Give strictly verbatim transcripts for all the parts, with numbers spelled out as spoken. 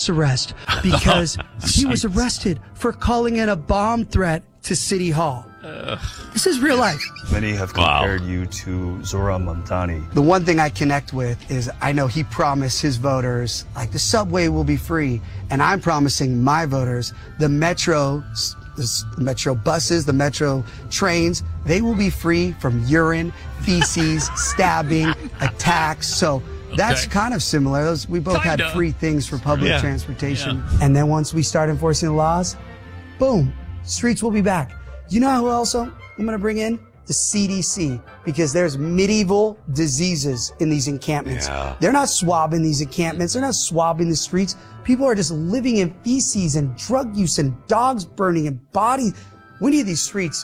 house arrest because he was arrested for calling in a bomb threat to City Hall. Uh, this is real life. Many have compared wow. you to Zohran Mamdani. The one thing I connect with is I know he promised his voters, like, the subway will be free. And I'm promising my voters the metro, the metro buses, the metro trains, they will be free from urine, feces, stabbing, attacks. So that's okay. kind of similar. Those, we both Kinda. had free things for public yeah. transportation. Yeah. And then once we start enforcing the laws, boom, streets will be back. You know who else I'm going to bring in? The C D C, because there's medieval diseases in these encampments. Yeah. They're not swabbing these encampments. They're not swabbing the streets. People are just living in feces and drug use and dogs burning and bodies. We need these streets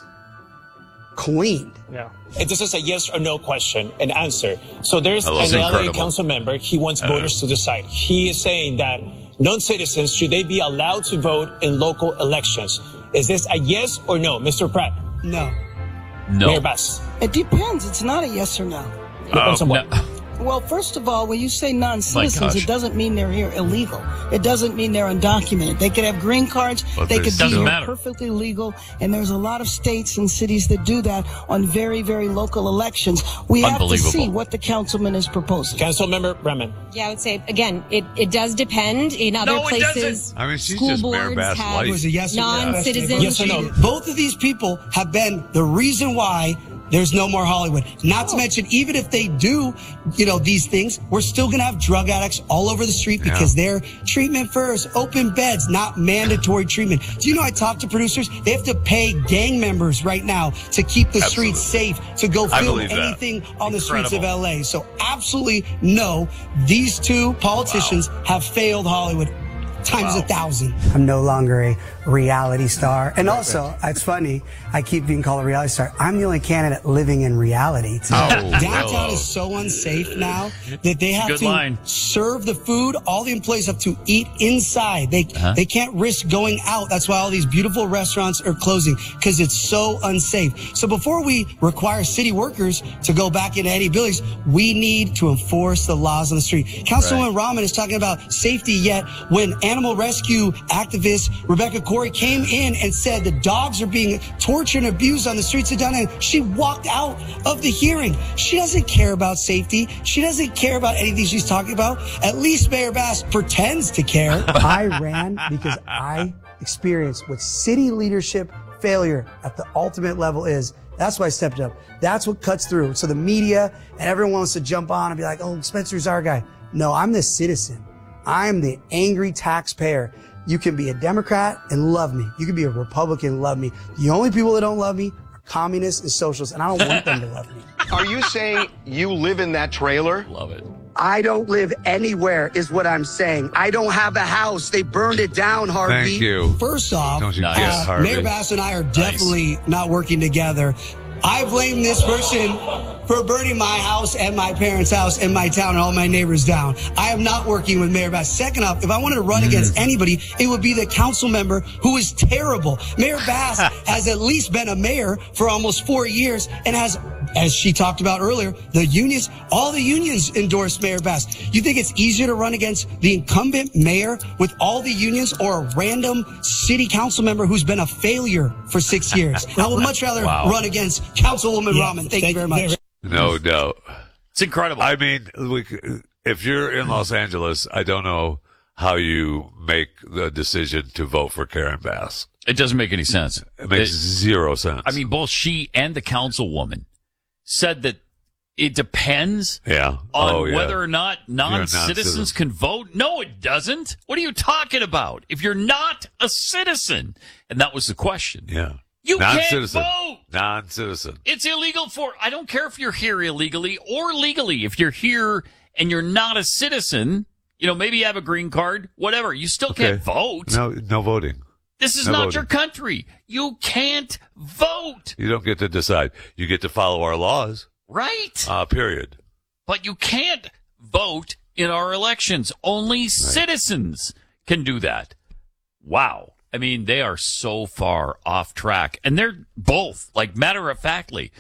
cleaned. Yeah. And this is a yes or no question and answer. So there's an L A council member. He wants uh, voters to decide. He is saying that non-citizens, should they be allowed to vote in local elections? Is this a yes or no, Mister Pratt? No. No. Mayor Bass. It depends. It's not a yes or no. Depends on what? No. Well, first of all, when you say non-citizens, it doesn't mean they're here illegal. It doesn't mean they're undocumented. They could have green cards. But they could be here matter. perfectly legal. And there's a lot of states and cities that do that on very, very local elections. We have to see what the councilman is proposing. Councilmember Bremen. Yeah, I would say, again, it, it does depend. In other no, places, I mean, she's school just boards Mayor have was a yes non-citizens. Yes or no? Both of these people have been the reason why there's no more Hollywood. Not to mention, even if they do, you know, these things, we're still going to have drug addicts all over the street because yeah. they're treatment first, open beds, not mandatory treatment. Do you know, I talked to producers, they have to pay gang members right now to keep the absolutely. streets safe, to go film anything that. on the Incredible. streets of L A. So absolutely no, these two politicians wow. have failed Hollywood times wow. a thousand. I'm no longer a reality star. And also, it's funny, I keep being called a reality star. I'm the only candidate living in reality. Oh, Downtown hello. is so unsafe now that they have Good to line. serve the food. All the employees have to eat inside. They uh-huh. they can't risk going out. That's why all these beautiful restaurants are closing, because it's so unsafe. So before we require city workers to go back into any buildings, we need to enforce the laws on the street. Councilwoman right. Rahman is talking about safety, yet when animal rescue activist Rebecca Corey came in and said the dogs are being tortured and abused on the streets of Downtown, she walked out of the hearing. She doesn't care about safety. She doesn't care about anything she's talking about. At least Mayor Bass pretends to care. I ran because I experienced what city leadership failure at the ultimate level is. That's why I stepped up. That's what cuts through. So the media and everyone wants to jump on and be like, oh, Spencer's our guy. No, I'm the citizen. I'm the angry taxpayer. You can be a Democrat and love me. You can be a Republican and love me. The only people that don't love me are communists and socialists, and I don't want them to love me. Are you saying you live in that trailer? Love it. I don't live anywhere is what I'm saying. I don't have a house. They burned it down, Harvey. Thank you. First off, Don't you uh, guess, Harvey. Mayor Bass and I are definitely nice. not working together. I blame this person for burning my house and my parents' house and my town and all my neighbors down. I am not working with Mayor Bass. Second off, if I wanted to run mm. against anybody, it would be the council member who is terrible. Mayor Bass has at least been a mayor for almost four years and has, as she talked about earlier, the unions, all the unions endorsed Mayor Bass. You think it's easier to run against the incumbent mayor with all the unions or a random city council member who's been a failure for six years? I would much rather wow. run against Councilwoman yeah, Rahman. Thank, thank you very much. No doubt. It's incredible. I mean, we, if you're in Los Angeles, I don't know how you make the decision to vote for Karen Bass. It doesn't make any sense. It makes it, zero sense. I mean, both she and the councilwoman said that it depends yeah. on oh, yeah. whether or not non-citizens can vote. No, it doesn't. What are you talking about? If you're not a citizen, and that was the question. Yeah. You Non-citizen. can't vote. Non-citizen. It's illegal for, I don't care if you're here illegally or legally. If you're here and you're not a citizen, you know, maybe you have a green card, whatever. You still okay. can't vote. No, no voting. This is no not voting. your country. You can't vote. You don't get to decide. You get to follow our laws. Right. Uh, period. But you can't vote in our elections. Only right. citizens can do that. Wow. I mean, they are so far off track. And they're both, like matter of factly,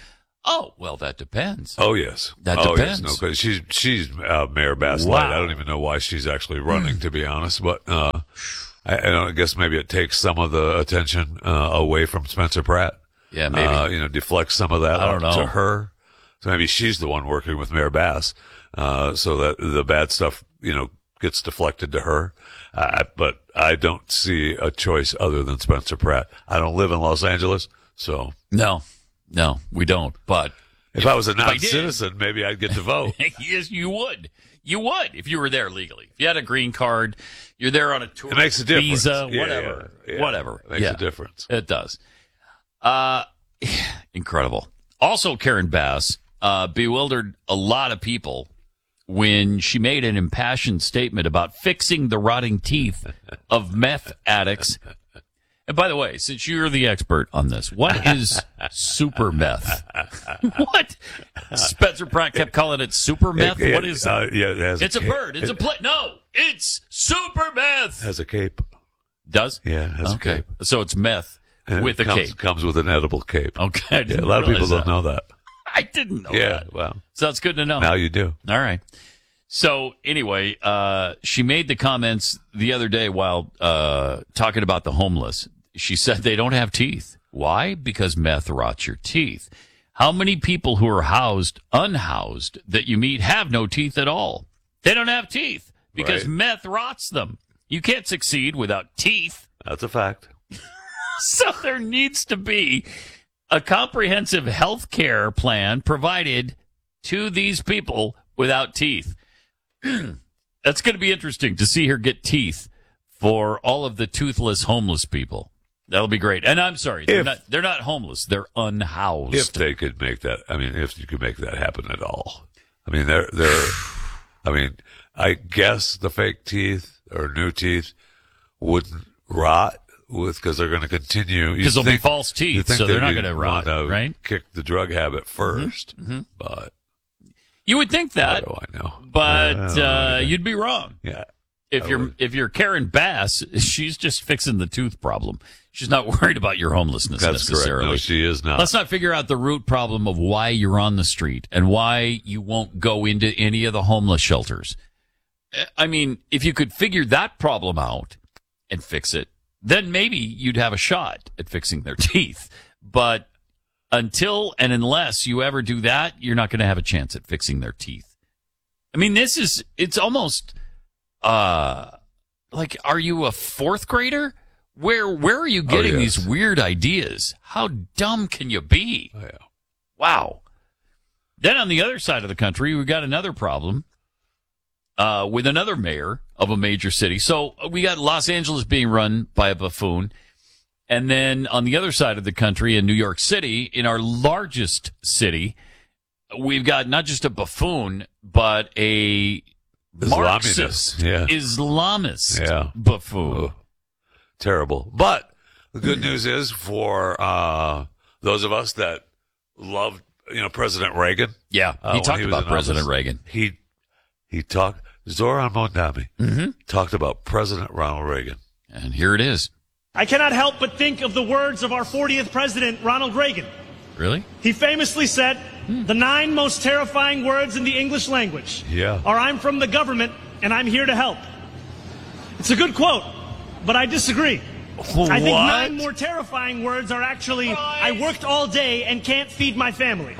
Oh, well, that depends. Oh, yes. That oh, depends. Yes. No, 'cause she's, she's uh, Mayor Bass Wow. Light. I don't even know why she's actually running, to be honest. But uh, I, I, don't, I guess maybe it takes some of the attention uh, away from Spencer Pratt. Yeah, maybe. Uh, you know, deflects some of that I don't up know. to her. So maybe she's the one working with Mayor Bass, uh, so that the bad stuff, you know, gets deflected to her. Uh, but I don't see a choice other than Spencer Pratt. I don't live in Los Angeles, so. No, no, we don't. But If I was a I did- non-citizen, maybe I'd get to vote. yes, you would. You would if you were there legally. If you had a green card, you're there on a tour, It makes a difference. visa, Yeah, whatever, yeah, yeah. whatever. It makes yeah, a difference. It does. Uh, incredible. Also, Karen Bass uh, bewildered a lot of people when she made an impassioned statement about fixing the rotting teeth of meth addicts. And by the way, since you're the expert on this, what is super meth? What? Spencer Pratt kept calling it super meth. It- it- what is uh, it? yeah, it has It's a cape. bird. It's a It pla No, it's super meth. has a cape. Does? Yeah, it has Okay. a cape. So it's meth And with it a comes, cape. comes with an edible cape. Okay. I Yeah, didn't a lot of people realize don't that. know that. I didn't know Yeah, that. well, So that's good to know. now you do. All right. So anyway, uh, she made the comments the other day while uh, talking about the homeless. She said they don't have teeth. Why? Because meth rots your teeth. How many people who are housed, unhoused, that you meet have no teeth at all? They don't have teeth because Right. meth rots them. You can't succeed without teeth. That's a fact. So there needs to be a comprehensive health care plan provided to these people without teeth. That's going to be interesting to see her get teeth for all of the toothless homeless people. That'll be great. And I'm sorry, they're If- not they're not homeless. They're unhoused. If they could make that, I mean, if you could make that happen at all. I mean, they're, they're, I mean, I guess the fake teeth or new teeth wouldn't rot with, because they're going to continue. You'd Because they'll be think- false you'd teeth, think so they're that not you'd going to rot, wanna right? Kick the drug habit 1st but You would think that, what do I know? but I don't know uh, anything. you'd be wrong. Yeah. If I you're would. if you're Karen Bass, she's just fixing the tooth problem. She's not worried about your homelessness That's correct. necessarily. No, she is not. Let's not figure out the root problem of why you're on the street and why you won't go into any of the homeless shelters. I mean, if you could figure that problem out and fix it, then maybe you'd have a shot at fixing their teeth. But until and unless you ever do that, you're not going to have a chance at fixing their teeth. I mean, this is, it's almost, uh, like, are you a fourth grader? Where, where are you getting Oh, yes. these weird ideas? How dumb can you be? Oh, yeah. Wow. Then on the other side of the country, we've got another problem, uh, with another mayor of a major city. So we got Los Angeles being run by a buffoon. And then on the other side of the country in New York City, in our largest city, we've got not just a buffoon, but a Marxist, Yeah. Islamist Yeah. buffoon. Ugh. Terrible. But the good news is for uh, those of us that loved, you know, President Reagan. Yeah, uh, he when talked was about in President office, Reagan. He he talked. Zoran Mondami talked about President Ronald Reagan. And here it is. I cannot help but think of the words of our fortieth president, Ronald Reagan. Really? He famously said, the nine most terrifying words in the English language Yeah. are I'm from the government and I'm here to help. It's a good quote, but I disagree. I think What? nine more terrifying words are actually, I worked all day and can't feed my family.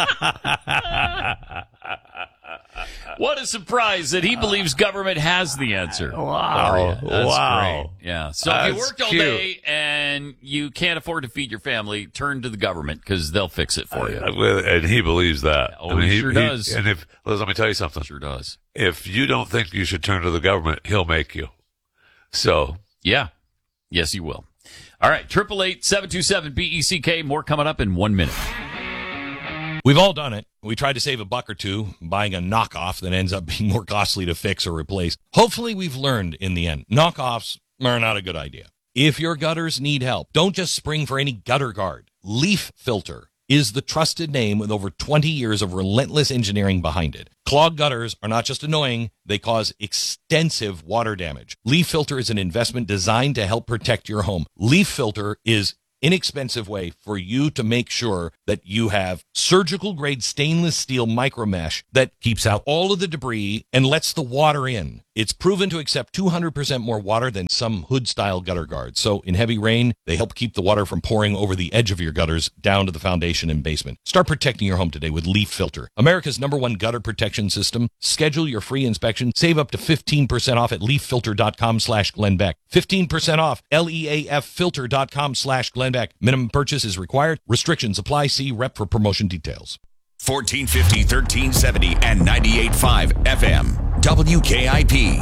What a surprise that he believes government has the answer. Wow. for you. That's Wow. great. Yeah. So if you That's worked all cute. day and you can't afford to feed your family, turn to the government because they'll fix it for you. Uh, well, and he believes that. Oh, he sure does. And if let me tell you something. Sure does. If you don't think you should turn to the government, he'll make you. So Yeah. Yes, you will. All right. Triple eight seven two seven B E C K. More coming up in one minute. We've all done it. We tried to save a buck or two buying a knockoff that ends up being more costly to fix or replace. Hopefully we've learned in the end. Knockoffs are not a good idea. If your gutters need help, don't just spring for any gutter guard. Leaf Filter is the trusted name with over twenty years of relentless engineering behind it. Clogged gutters are not just annoying, they cause extensive water damage. Leaf Filter is an investment designed to help protect your home. Leaf Filter is inexpensive way for you to make sure that you have surgical grade stainless steel micro mesh that keeps out all of the debris and lets the water in. It's proven to accept two hundred percent more water than some hood-style gutter guards. So in heavy rain, they help keep the water from pouring over the edge of your gutters down to the foundation and basement. Start protecting your home today with Leaf Filter, America's number one gutter protection system. Schedule your free inspection. Save up to fifteen percent off at leaffilter.com slash Glenn Beck. fifteen percent off, L E A F filter.com slash Glenn Beck. Minimum purchase is required. Restrictions apply. See rep for promotion details. fourteen fifty, thirteen seventy, and ninety-eight point five F M. W K I P.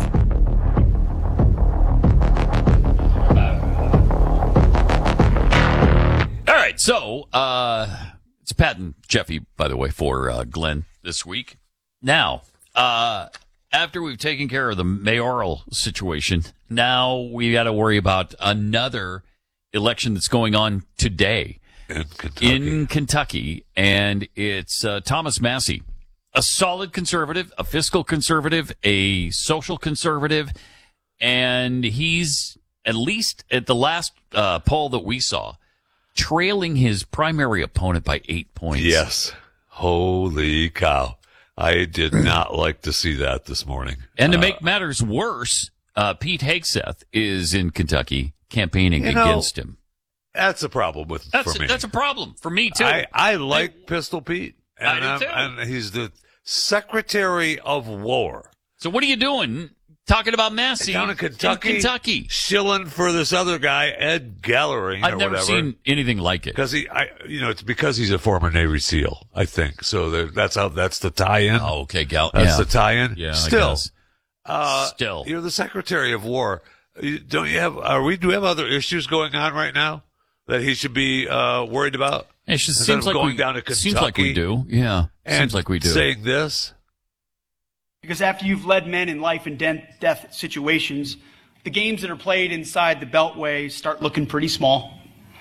All right, so uh, it's Pat and Jeffy, by the way, for uh, Glenn this week. Now, uh, after we've taken care of the mayoral situation, now we got to worry about another election that's going on today in Kentucky. In Kentucky, and it's uh, Thomas Massie, a solid conservative, a fiscal conservative, a social conservative, and he's, at least at the last uh, poll that we saw, trailing his primary opponent by eight points. Yes. Holy cow. I did not like to see that this morning. And to uh, make matters worse, uh, Pete Hegseth is in Kentucky campaigning you know, against him. That's a problem with That's for a, me. that's a problem for me, too. I, I like I, Pistol Pete. And, I do, I'm, too. and he's the Secretary of War. So what are you doing talking about Massie down in Kentucky, in Kentucky, shilling for this other guy, Ed Gallering, I've or never whatever. seen anything like it. Because he, I, you know, it's because he's a former Navy SEAL, I think. So there, that's how that's the tie-in. Oh, okay, Gal. That's yeah. the tie-in. Yeah, still, I guess. Uh, still, you're the Secretary of War. Don't you have? Are we? Do we have other issues going on right now that he should be uh, worried about? It just Instead seems of like going we, down to Kentucky. Seems like we do. Yeah, and seems like we do. Saying this. Because after you've led men in life and death situations, the games that are played inside the Beltway start looking pretty small.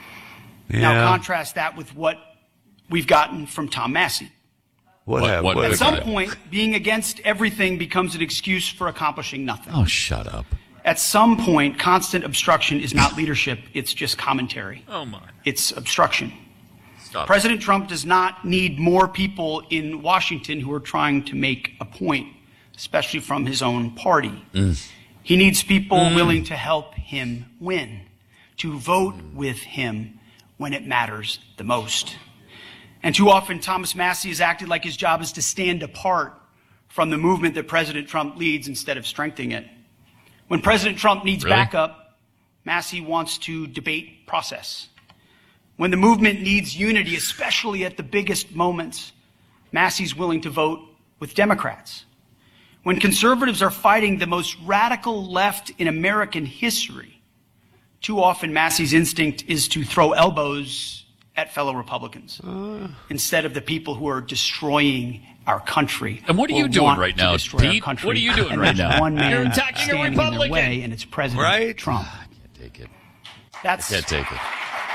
Yeah. Now contrast that with what we've gotten from Tom Massie. What, what, have, what At some point, being against everything becomes an excuse for accomplishing nothing. Oh, shut up. At some point, constant obstruction is not leadership, it's just commentary. Oh, my. It's obstruction. Stop. President Trump does not need more people in Washington who are trying to make a point, especially from his own party. Mm. He needs people mm. willing to help him win, to vote with him when it matters the most. And too often, Thomas Massie has acted like his job is to stand apart from the movement that President Trump leads instead of strengthening it. When President Trump needs really? backup, Massie wants to debate process. When the movement needs unity, especially at the biggest moments, Massie's willing to vote with Democrats. When conservatives are fighting the most radical left in American history, too often Massie's instinct is to throw elbows at fellow Republicans uh. instead of the people who are destroying our country. And what are you doing right now, Pete? What are you doing and right now? One man You're attacking a Republican. In their way, and it's President right? Trump. I can't take it. That's I can't take it.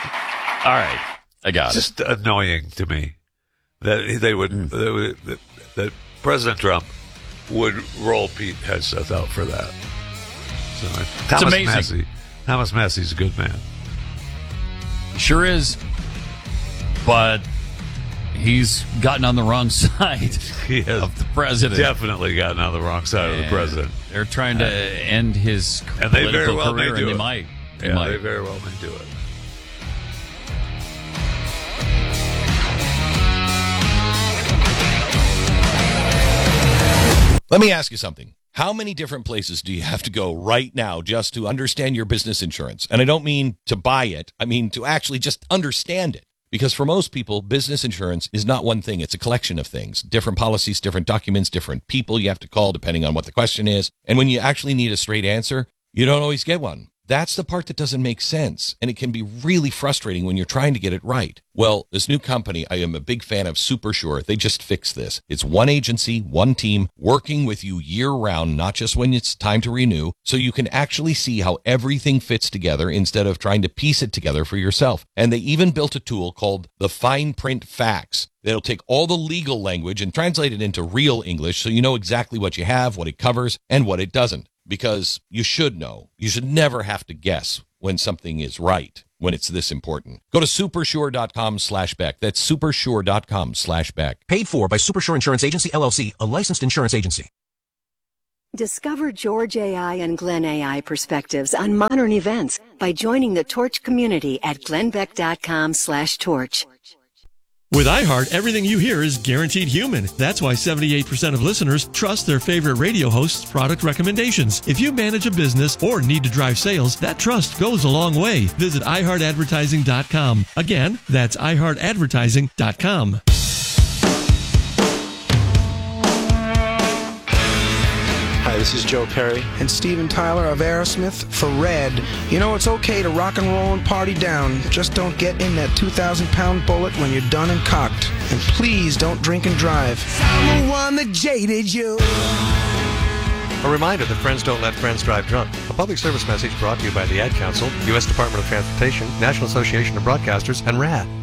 All right, I got it's it. Just annoying to me that they would, mm. they would that, that President Trump would roll Pete Hegseth out for that. So, it's Thomas amazing. Massie, Thomas Massie's a good man. Sure is, but he's gotten on the wrong side he has of the president. Definitely gotten on the wrong side and of the president. They're trying to uh, end his and they political very well career, may do and it. they might. They yeah, might. they very well may do it. Let me ask you something. How many different places do you have to go right now just to understand your business insurance? And I don't mean to buy it. I mean to actually just understand it. Because for most people, business insurance is not one thing. It's a collection of things. Different policies, different documents, different people you have to call depending on what the question is. And when you actually need a straight answer, you don't always get one. That's the part that doesn't make sense, and it can be really frustrating when you're trying to get it right. Well, this new company, I am a big fan of SuperSure. They just fixed this. It's one agency, one team, working with you year-round, not just when it's time to renew, so you can actually see how everything fits together instead of trying to piece it together for yourself. And they even built a tool called the Fine Print Facts. That'll take all the legal language and translate it into real English so you know exactly what you have, what it covers, and what it doesn't. Because you should know. You should never have to guess when something is right. when it's this important. Go to supersure.com slash Beck. That's supersure.com slash Beck. Paid for by Supersure Insurance Agency, L L C, a licensed insurance agency. Discover George A I and Glenn A I perspectives on modern events by joining the Torch community at glennbeck.com slash torch. With iHeart, everything you hear is guaranteed human. That's why seventy-eight percent of listeners trust their favorite radio host's product recommendations. If you manage a business or need to drive sales, that trust goes a long way. Visit i heart advertising dot com. Again, that's i heart advertising dot com. Hi, this is Joe Perry and Steven Tyler of Aerosmith for Red. You know, it's okay to rock and roll and party down. Just don't get in that two thousand pound bullet when you're done and cocked. And please don't drink and drive. I'm the one that jaded you. A reminder that friends don't let friends drive drunk. A public service message brought to you by the Ad Council, U S Department of Transportation, National Association of Broadcasters, and R A D.